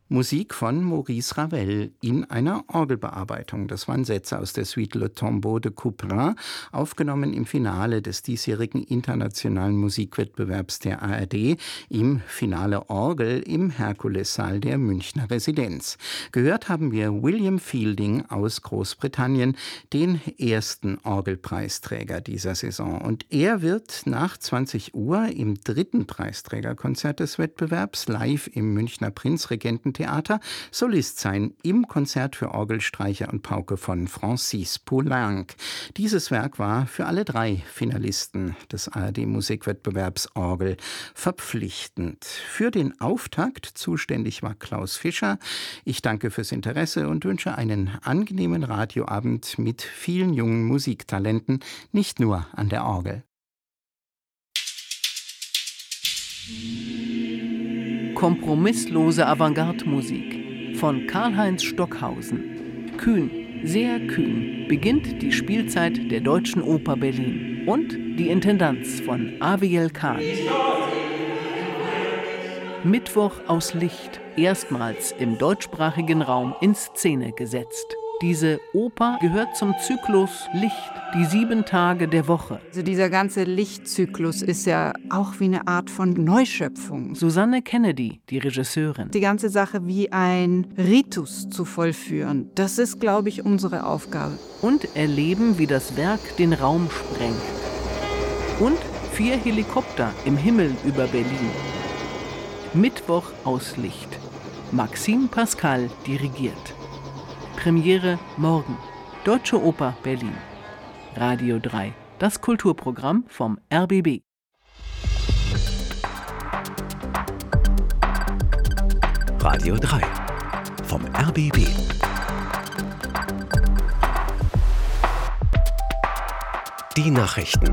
Musik von Maurice Ravel in einer Orgelbearbeitung. Das waren Sätze aus der Suite Le Tombeau de Couperin, aufgenommen im Finale des diesjährigen internationalen Musikwettbewerbs der ARD, im Finale Orgel im Herkulessaal der Münchner Residenz. Gehört haben wir William Fielding aus Großbritannien, den ersten Orgelpreisträger dieser Saison. Und er wird nach 20 Uhr im dritten Preisträgerkonzert des Wettbewerbs live im Münchner Prinzregententheater Solist sein im Konzert für Orgel, Streicher und Pauke von Francis Poulenc. Dieses Werk war für alle 3 Finalisten des ARD-Musikwettbewerbs Orgel verpflichtend. Für den Auftakt zuständig war Klaus Fischer. Ich danke fürs Interesse und wünsche einen angenehmen Radioabend mit vielen jungen Musiktalenten, nicht nur an der Orgel. Kompromisslose Avantgarde-Musik von Karl-Heinz Stockhausen. Kühn, sehr kühn, beginnt die Spielzeit der Deutschen Oper Berlin und die Intendanz von Aviel Kahn. Mittwoch aus Licht, erstmals im deutschsprachigen Raum in Szene gesetzt. Diese Oper gehört zum Zyklus Licht, die 7 Tage der Woche. Also dieser ganze Lichtzyklus ist ja auch wie eine Art von Neuschöpfung. Susanne Kennedy, die Regisseurin. Die ganze Sache wie ein Ritus zu vollführen, das ist, glaube ich, unsere Aufgabe. Und erleben, wie das Werk den Raum sprengt. Und 4 Helikopter im Himmel über Berlin. Mittwoch aus Licht. Maxime Pascal dirigiert. Premiere morgen. Deutsche Oper Berlin. Radio 3. Das Kulturprogramm vom RBB. Radio 3 vom RBB. Die Nachrichten.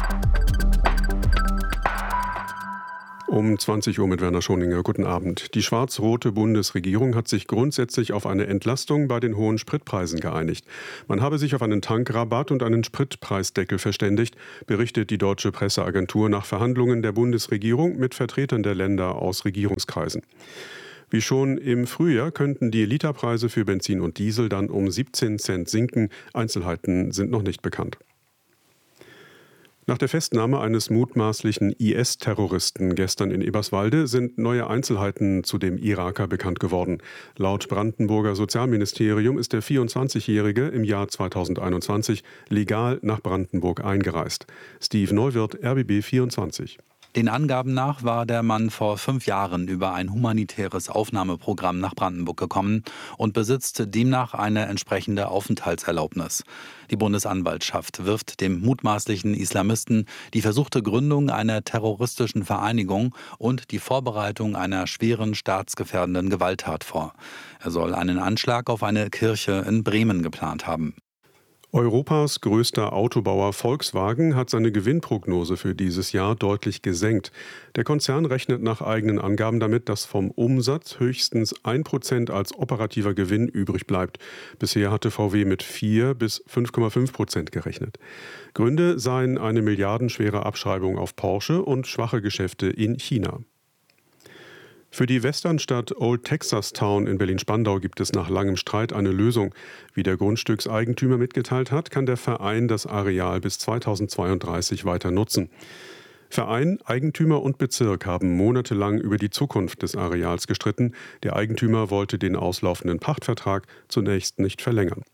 Um 20 Uhr mit Werner Schoninger. Guten Abend. Die schwarz-rote Bundesregierung hat sich grundsätzlich auf eine Entlastung bei den hohen Spritpreisen geeinigt. Man habe sich auf einen Tankrabatt und einen Spritpreisdeckel verständigt, berichtet die deutsche Presseagentur nach Verhandlungen der Bundesregierung mit Vertretern der Länder aus Regierungskreisen. Wie schon im Frühjahr könnten die Literpreise für Benzin und Diesel dann um 17 Cent sinken. Einzelheiten sind noch nicht bekannt. Nach der Festnahme eines mutmaßlichen IS-Terroristen gestern in Eberswalde sind neue Einzelheiten zu dem Iraker bekannt geworden. Laut Brandenburger Sozialministerium ist der 24-Jährige im Jahr 2021 legal nach Brandenburg eingereist. Steve Neuwirth, RBB 24. Den Angaben nach war der Mann vor 5 Jahren über ein humanitäres Aufnahmeprogramm nach Brandenburg gekommen und besitzt demnach eine entsprechende Aufenthaltserlaubnis. Die Bundesanwaltschaft wirft dem mutmaßlichen Islamisten die versuchte Gründung einer terroristischen Vereinigung und die Vorbereitung einer schweren staatsgefährdenden Gewalttat vor. Er soll einen Anschlag auf eine Kirche in Bremen geplant haben. Europas größter Autobauer Volkswagen hat seine Gewinnprognose für dieses Jahr deutlich gesenkt. Der Konzern rechnet nach eigenen Angaben damit, dass vom Umsatz höchstens 1% als operativer Gewinn übrig bleibt. Bisher hatte VW mit 4 bis 5,5% gerechnet. Gründe seien eine milliardenschwere Abschreibung auf Porsche und schwache Geschäfte in China. Für die Westernstadt Old Texas Town in Berlin-Spandau gibt es nach langem Streit eine Lösung. Wie der Grundstückseigentümer mitgeteilt hat, kann der Verein das Areal bis 2032 weiter nutzen. Verein, Eigentümer und Bezirk haben monatelang über die Zukunft des Areals gestritten. Der Eigentümer wollte den auslaufenden Pachtvertrag zunächst nicht verlängern.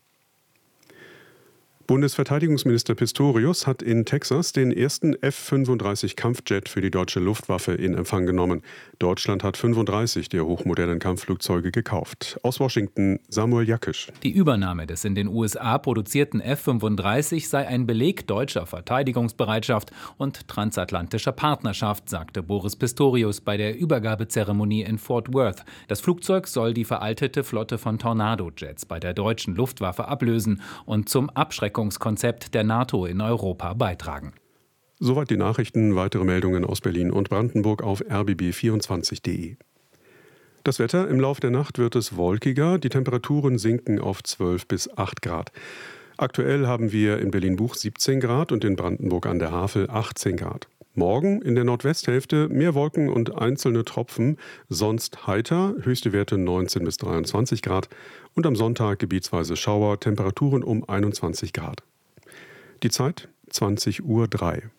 Bundesverteidigungsminister Pistorius hat in Texas den ersten F-35 Kampfjet für die deutsche Luftwaffe in Empfang genommen. Deutschland hat 35 der hochmodernen Kampfflugzeuge gekauft. Aus Washington Samuel Jackisch. Die Übernahme des in den USA produzierten F-35 sei ein Beleg deutscher Verteidigungsbereitschaft und transatlantischer Partnerschaft, sagte Boris Pistorius bei der Übergabezeremonie in Fort Worth. Das Flugzeug soll die veraltete Flotte von Tornado-Jets bei der deutschen Luftwaffe ablösen und zum Abschreckungskonzept der NATO in Europa beitragen. Soweit die Nachrichten. Weitere Meldungen aus Berlin und Brandenburg auf rbb24.de. Das Wetter: Im Lauf der Nacht wird es wolkiger. Die Temperaturen sinken auf 12 bis 8 Grad. Aktuell haben wir in Berlin-Buch 17 Grad und in Brandenburg an der Havel 18 Grad. Morgen in der Nordwesthälfte mehr Wolken und einzelne Tropfen, sonst heiter, höchste Werte 19 bis 23 Grad und am Sonntag gebietsweise Schauer, Temperaturen um 21 Grad. Die Zeit 20:03 Uhr.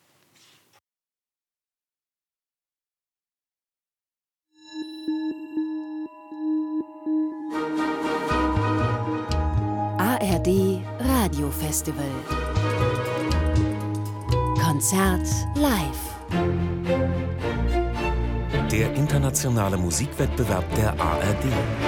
ARD Radiofestival. Konzert live. Der internationale Musikwettbewerb der ARD.